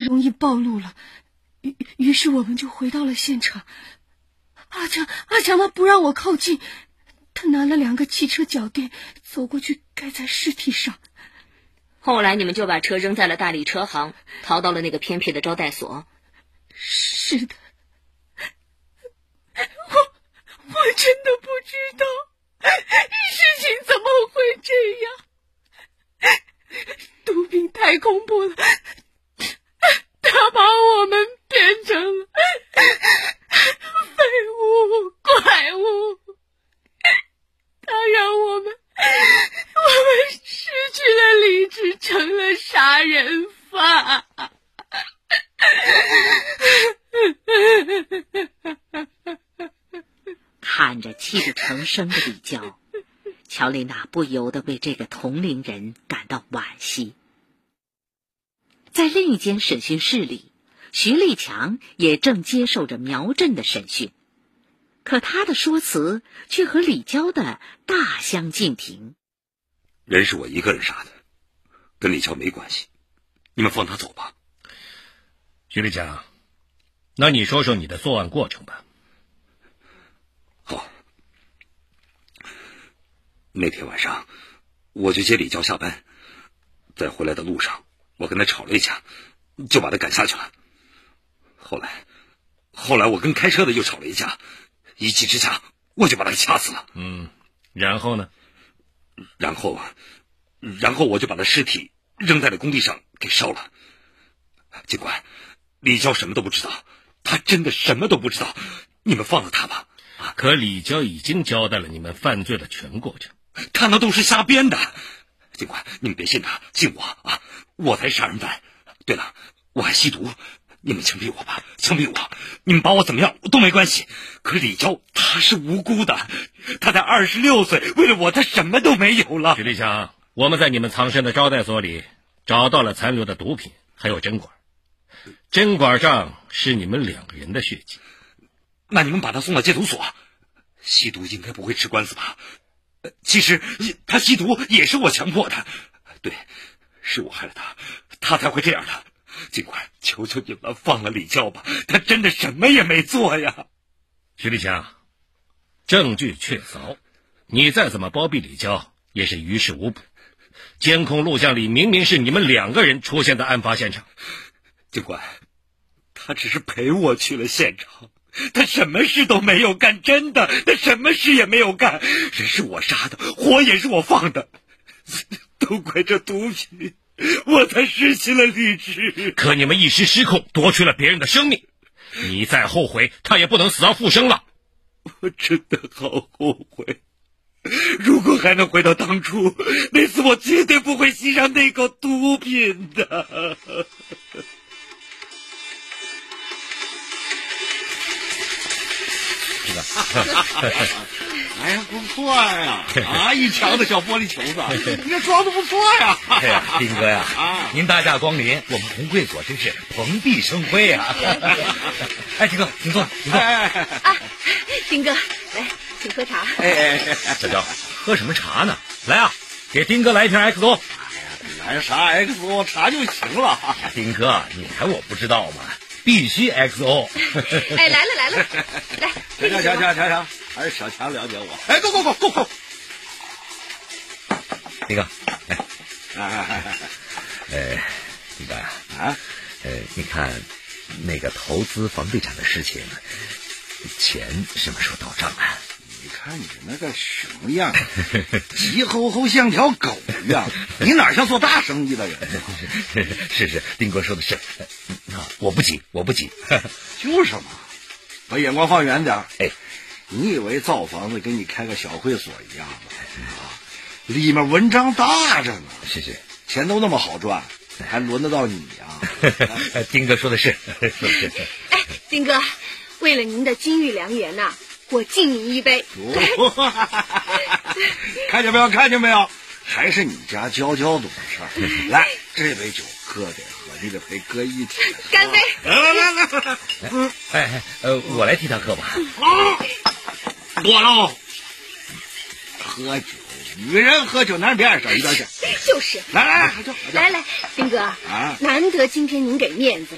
容易暴露了，于是我们就回到了现场。阿强他不让我靠近，他拿了2个汽车脚垫走过去盖在尸体上。 后来你们就把车扔在了大理车行，逃到了那个偏僻的招待所。 是的，我真的不知道事情怎么会这样，毒品太恐怖了，他把我们变成了废物怪物，他让我们失去了理智，成了杀人犯。 看着泣不成声的李娇，乔丽娜不由得为这个同龄人感到惋惜。在另一间审讯室里，徐立强也正接受着苗振的审讯，可他的说辞却和李娇的大相径庭。 人是我一个人杀的，跟李娇没关系，你们放他走吧。 徐立强，那你说说你的作案过程吧。 好，那天晚上我去接李娇下班，在回来的路上我跟他吵了一架，就把他赶下去了。后来我跟开车的又吵了一架，一气之下我就把他掐死了。 然后呢？ 然后我就把他尸体扔在了工地上给烧了。警官，李娇什么都不知道，他真的什么都不知道，你们放了他吧。 可李娇已经交代了你们犯罪的全过程， 他那都是瞎编的。警官，你们别信他，信我啊！我才是杀人犯。对了，我还吸毒，你们枪毙我吧，枪毙我！你们把我怎么样都没关系。可李娇她是无辜的，她才26岁，为了我她什么都没有了。 徐立强，我们在你们藏身的招待所里找到了残留的毒品，还有针管，针管上是你们2个人的血迹。 那你们把他送到戒毒所，吸毒应该不会吃官司吧？其实他吸毒也是我强迫的，对，是我害了他，他才会这样的。警官，求求你们放了李娇吧，他真的什么也没做呀。 徐立强，证据确凿，你再怎么包庇李娇也是于事无补。监控录像里明明是你们2个人出现在案发现场。 警官，他只是陪我去了现场，他什么事都没有干，真的，他什么事也没有干。人是我杀的，火也是我放的，都怪这毒品，我才失去了理智。 可你们一时失控，夺去了别人的生命，你再后悔，他也不能死而复生了。 我真的好后悔，如果还能回到当初，那次我绝对不会吸上那口毒品的。 哎呀，不错呀！一墙的小玻璃球子，你这装的不错呀！ 哎呀，丁哥呀，您大驾光临，我们红会所真是蓬荜生辉呀！哎，丁哥，请坐，请坐。 丁哥，来，请喝茶。 小娇，喝什么茶呢？来啊，给丁哥来一瓶 XO。 来啥 XO 茶就行了。 丁哥，你还我不知道吗？必须 XO。 哎，来了，来， 瞧，还是小强了解我。哎，够！ 丁哥，丁哥呀，你看那个投资房地产的事情，钱什么时候到账啊？ 你看你那个熊样，急吼吼像条狗一样，你哪像做大生意的人呢？ 是，丁哥说的是，我不急。 就是嘛，把眼光放远点。你以为造房子给你开个小会所一样吗？里面文章大着呢。 是， 钱都那么好赚，还轮得到你呀？ 丁哥说的是。 哎，丁哥，为了您的金玉良缘呐，我敬您一杯。 看见没有？还是你家娇懂事。来，这杯酒哥得喝，你得陪哥一起。 干杯！ 来， 我来替他喝吧。 多喽！喝酒，女人喝酒，男人别碍事，一边去。 就是。 来， 丁哥，难得今天您给面子。